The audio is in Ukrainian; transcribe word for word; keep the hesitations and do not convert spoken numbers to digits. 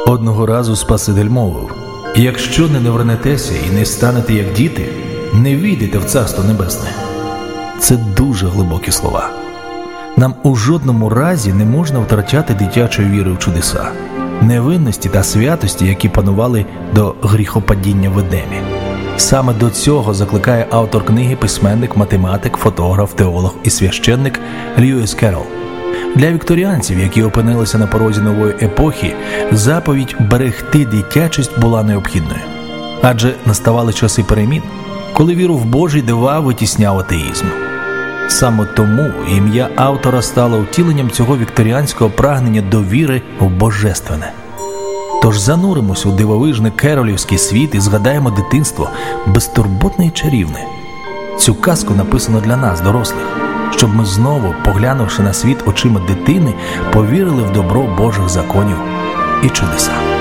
Одного разу Спаситель мовив: «Якщо не навернетеся і не станете як діти, не війдете в Царство Небесне». Це дуже глибокі слова. Нам у жодному разі не можна втрачати дитячої віри в чудеса, невинності та святості, які панували до гріхопадіння в Едемі. Саме до цього закликає автор книги, письменник, математик, фотограф, теолог і священник Льюіс Керрол. Для вікторіанців, які опинилися на порозі нової епохи, заповідь берегти дитячість була необхідною. Адже наставали часи перемін, коли віру в Божі дива витісняв атеїзм. Саме тому ім'я автора стало втіленням цього вікторіанського прагнення до віри в божественне. Тож зануримося у дивовижний керолівський світ і згадаємо дитинство безтурботне і чарівне. Цю казку написано для нас, дорослих, щоб ми знову, поглянувши на світ очима дитини, повірили в добро Божих законів і чудеса.